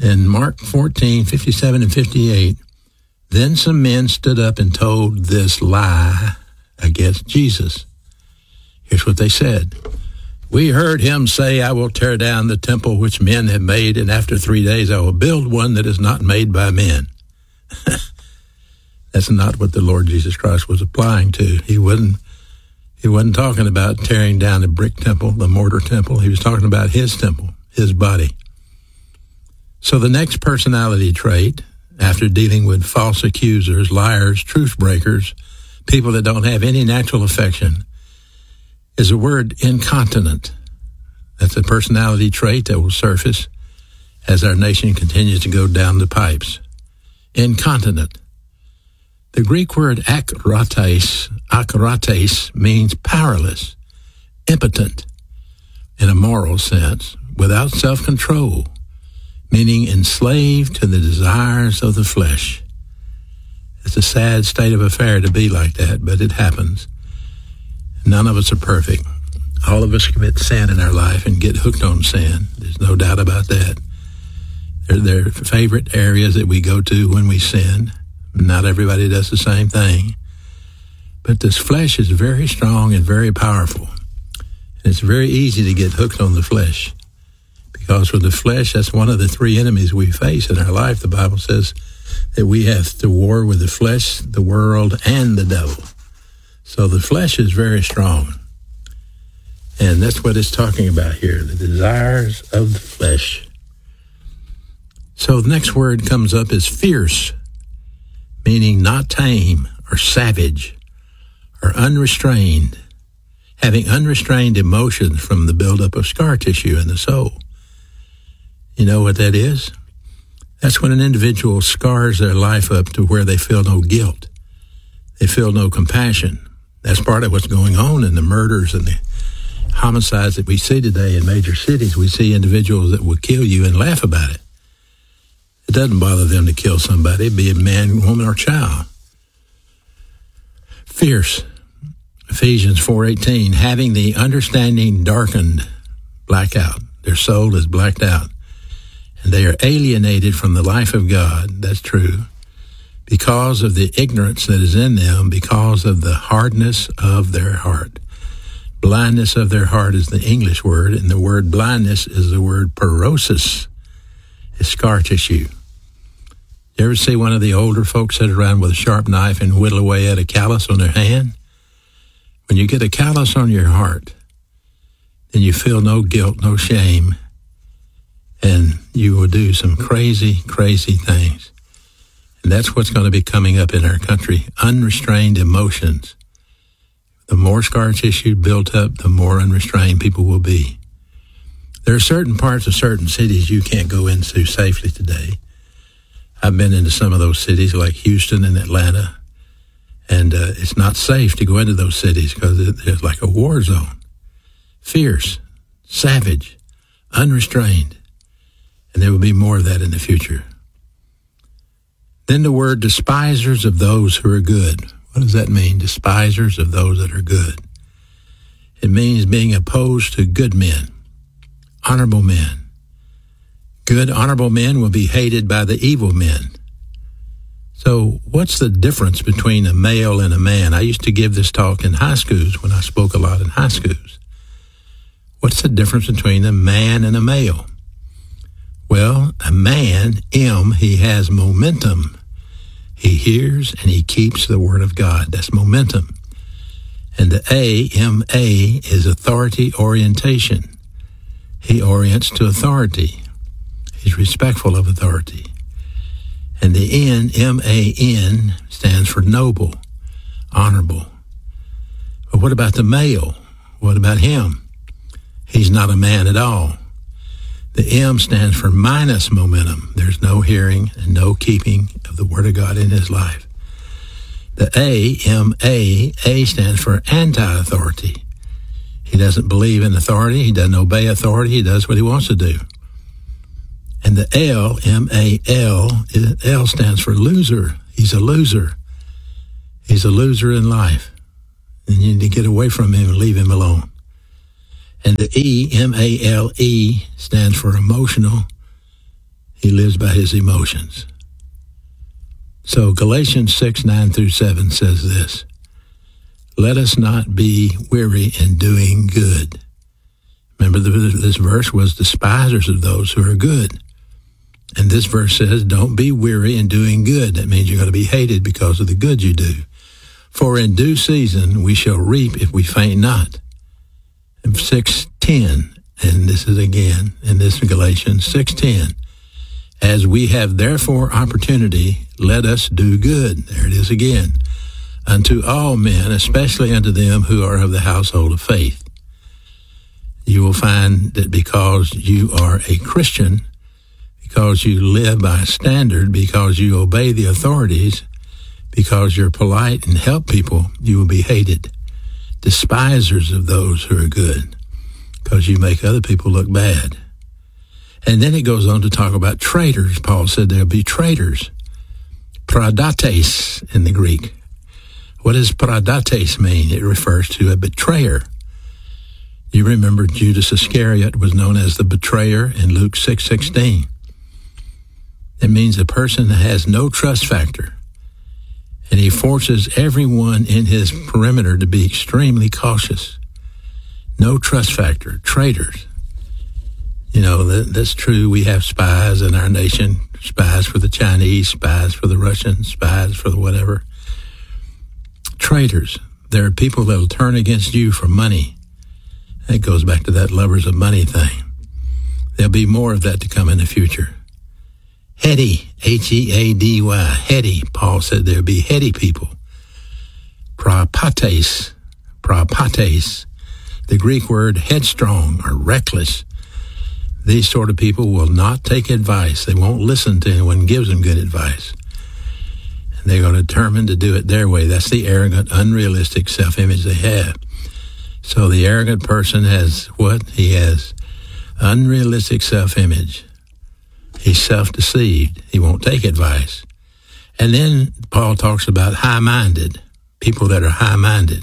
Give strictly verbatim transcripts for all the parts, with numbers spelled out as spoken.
In Mark fourteen, fifty-seven and fifty-eight, then some men stood up and told this lie against Jesus. Here's what they said. We heard him say, I will tear down the temple which men have made, and after three days I will build one that is not made by men. That's not what the Lord Jesus Christ was applying to. He wasn't, he wasn't talking about tearing down the brick temple, the mortar temple. He was talking about his temple, his body. So the next personality trait, after dealing with false accusers, liars, truth breakers, people that don't have any natural affection, is the word incontinent. That's a personality trait that will surface as our nation continues to go down the pipes. Incontinent. The Greek word akrates, akrates means powerless, impotent, in a moral sense, without self-control, meaning enslaved to the desires of the flesh. It's a sad state of affair to be like that, but it happens. None of us are perfect. All of us commit sin in our life and get hooked on sin. There's no doubt about that. They're, they're favorite areas that we go to when we sin. Not everybody does the same thing. But this flesh is very strong and very powerful. And it's very easy to get hooked on the flesh. Because with the flesh, that's one of the three enemies we face in our life. The Bible says that we have to war with the flesh, the world, and the devil. So the flesh is very strong. And that's what it's talking about here, the desires of the flesh. So the next word comes up is fierce, meaning not tame or savage or unrestrained, having unrestrained emotions from the buildup of scar tissue in the soul. You know what that is? That's when an individual scars their life up to where they feel no guilt. They feel no compassion. That's part of what's going on in the murders and the homicides that we see today in major cities. We see individuals that will kill you and laugh about it. It doesn't bother them to kill somebody, be it man, woman, or child. Fierce. Ephesians four eighteen, having the understanding darkened, blackout. Their soul is blacked out. And they are alienated from the life of God. That's true. Because of the ignorance that is in them, because of the hardness of their heart. Blindness of their heart is the English word, and the word blindness is the word porosis. It's scar tissue. You ever see one of the older folks sit around with a sharp knife and whittle away at a callus on their hand? When you get a callus on your heart, then you feel no guilt, no shame, and you will do some crazy, crazy things. And that's what's going to be coming up in our country, unrestrained emotions. The more scar tissue built up, the more unrestrained people will be. There are certain parts of certain cities you can't go into safely today. I've been into some of those cities like Houston and Atlanta, and uh, it's not safe to go into those cities because it's like a war zone. Fierce, savage, unrestrained, and there will be more of that in the future. Then the word despisers of those who are good. What does that mean? Despisers of those that are good. It means being opposed to good men, honorable men. Good, honorable men will be hated by the evil men. So what's the difference between a male and a man? I used to give this talk in high schools when I spoke a lot in high schools. What's the difference between a man and a male? Well, a man, M, he has momentum. He hears and he keeps the word of God. That's momentum. And the A, M A, is authority orientation. He orients to authority. He's respectful of authority. And the N, M A N, stands for noble, honorable. But what about the male? What about him? He's not a man at all. The M stands for minus momentum. There's no hearing and no keeping of the Word of God in his life. The A, M A, A stands for anti-authority. He doesn't believe in authority. He doesn't obey authority. He does what he wants to do. And the L, M A L, L stands for loser. He's a loser. He's a loser in life. And you need to get away from him and leave him alone. And the E, M A L E, stands for emotional. He lives by his emotions. So Galatians six, nine through seven says this, let us not be weary in doing good. Remember, this verse was despisers of those who are good. And this verse says, don't be weary in doing good. That means you're going to be hated because of the good you do. For in due season we shall reap if we faint not. And six ten, and this is again, in this Galatians six ten, as we have therefore opportunity, let us do good. There it is again. Unto all men, especially unto them who are of the household of faith. You will find that because you are a Christian, because you live by a standard, because you obey the authorities, because you're polite and help people, you will be hated. Despisers of those who are good, because you make other people look bad. And then it goes on to talk about traitors. Paul said there'll be traitors. Pradates in the Greek. What does pradates mean? It refers to a betrayer. You remember Judas Iscariot was known as the betrayer in Luke six sixteen. It means a person that has no trust factor, and he forces everyone in his perimeter to be extremely cautious. No trust factor, traitors. You know, that, that's true. We have spies in our nation, spies for the Chinese, spies for the Russians, spies for the whatever. Traitors. There are people that will turn against you for money. That goes back to that lovers of money thing. There'll be more of that to come in the future. Heady, H E A D Y, heady. Paul said there'll be heady people. Propates, propates. The Greek word headstrong or reckless. These sort of people will not take advice. They won't listen to anyone who gives them good advice. And they're going to determine to do it their way. That's the arrogant, unrealistic self-image they have. So the arrogant person has what? He has unrealistic self-image. He's self-deceived. He won't take advice. And then Paul talks about high-minded, people that are high-minded.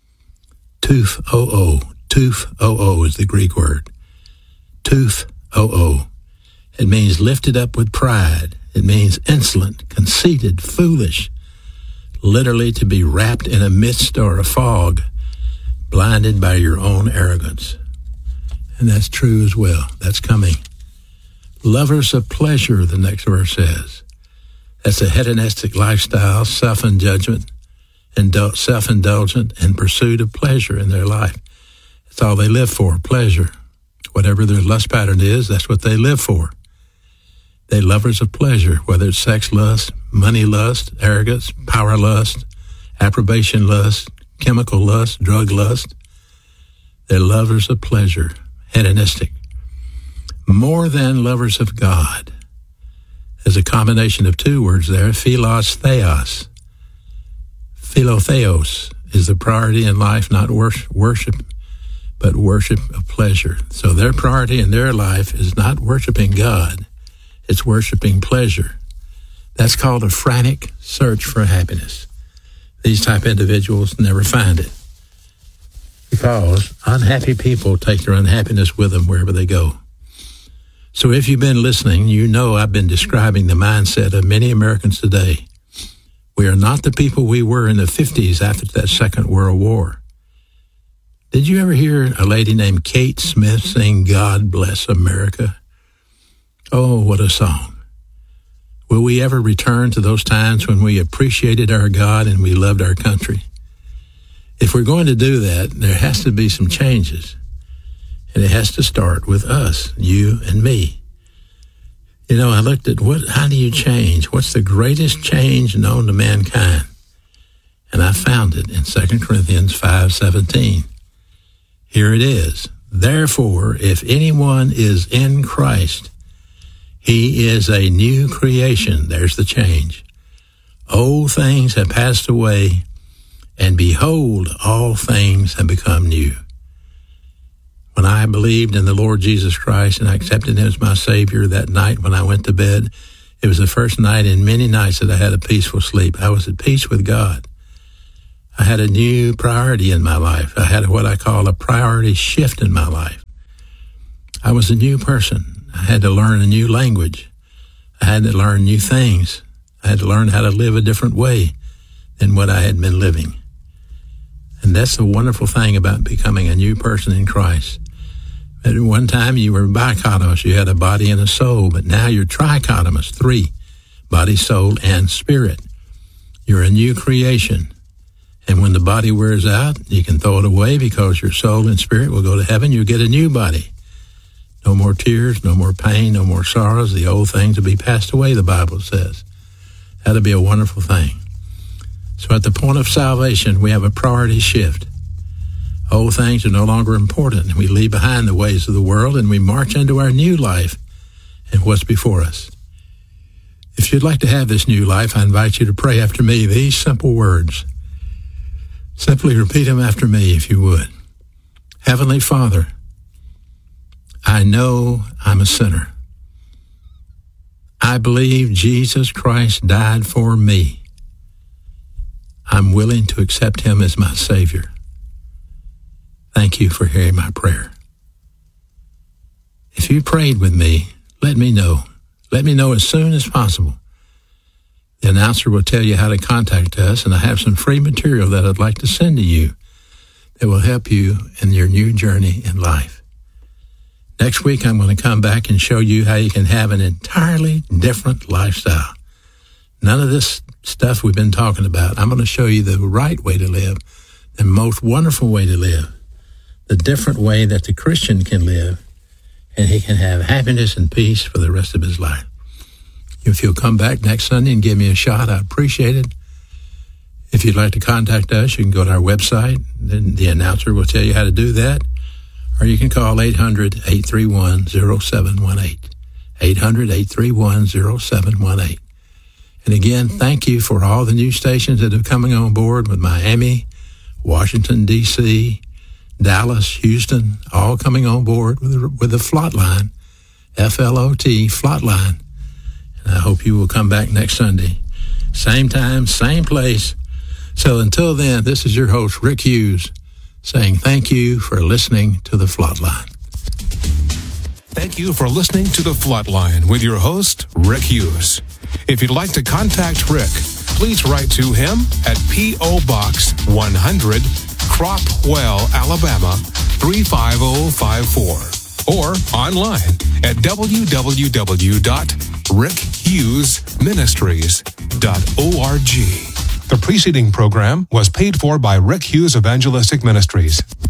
Toof o-o. Toof o-o is the Greek word. Toof o-o. It means lifted up with pride. It means insolent, conceited, foolish. Literally to be wrapped in a mist or a fog, blinded by your own arrogance. And that's true as well. That's coming. Lovers of pleasure, the next verse says. That's a hedonistic lifestyle, self-indulgent, indul- self-indulgent, and pursuit of pleasure in their life. That's all they live for, pleasure. Whatever their lust pattern is, that's what they live for. They're lovers of pleasure, whether it's sex lust, money lust, arrogance, power lust, approbation lust, chemical lust, drug lust. They're lovers of pleasure, hedonistic. More than lovers of God. There's a combination of two words there, philos theos. Philotheos is the priority in life, not worship, but worship of pleasure. So their priority in their life is not worshiping God, it's worshiping pleasure. That's called a frantic search for happiness. These type of individuals never find it, because unhappy people take their unhappiness with them wherever they go. So if you've been listening, you know I've been describing the mindset of many Americans today. We are not the people we were in the fifties after that Second World War. Did you ever hear a lady named Kate Smith sing God Bless America? Oh, what a song. Will we ever return to those times when we appreciated our God and we loved our country? If we're going to do that, there has to be some changes. And it has to start with us, you and me. You know, I looked at what, how do you change? What's the greatest change known to mankind? And I found it in Second Corinthians five seventeen. Here it is. Therefore, if anyone is in Christ, he is a new creation. There's the change. Old things have passed away, and behold, all things have become new. When I believed in the Lord Jesus Christ and I accepted him as my Savior that night when I went to bed, it was the first night in many nights that I had a peaceful sleep. I was at peace with God. I had a new priority in my life. I had what I call a priority shift in my life. I was a new person. I had to learn a new language. I had to learn new things. I had to learn how to live a different way than what I had been living. And that's the wonderful thing about becoming a new person in Christ. At one time you were bichotomous. You had a body and a soul, but now you're trichotomous, three, body, soul, and spirit. You're a new creation. And when the body wears out, you can throw it away because your soul and spirit will go to heaven. You'll get a new body. No more tears, no more pain, no more sorrows. The old things will be passed away, the Bible says. That'll be a wonderful thing. So at the point of salvation, we have a priority shift. Old things are no longer important. We leave behind the ways of the world and we march into our new life and what's before us. If you'd like to have this new life, I invite you to pray after me these simple words. Simply repeat them after me if you would. Heavenly Father, I know I'm a sinner. I believe Jesus Christ died for me. I'm willing to accept him as my Savior. Thank you for hearing my prayer. If you prayed with me, let me know. Let me know as soon as possible. The announcer will tell you how to contact us, and I have some free material that I'd like to send to you that will help you in your new journey in life. Next week, I'm going to come back and show you how you can have an entirely different lifestyle. None of this stuff we've been talking about. I'm going to show you the right way to live, the most wonderful way to live, the different way that the Christian can live, and he can have happiness and peace for the rest of his life. If you'll come back next Sunday and give me a shot, I appreciate it. If you'd like to contact us, you can go to our website. Then the announcer will tell you how to do that. Or you can call eight hundred, eight three one, oh seven one eight. eight hundred, eight three one, oh seven one eight. And again, thank you for all the new stations that are coming on board with Miami, Washington, D C, Dallas, Houston, all coming on board with the, with the Flot Line, F L O T, Flot Line. And I hope you will come back next Sunday. Same time, same place. So until then, this is your host, Rick Hughes, saying thank you for listening to the Flot Line. Thank you for listening to the Flot Line with your host, Rick Hughes. If you'd like to contact Rick, please write to him at P O. Box one hundred, Cropwell, Alabama three five zero five four, or online at w w w dot rick hughes ministries dot org. The preceding program was paid for by Rick Hughes Evangelistic Ministries.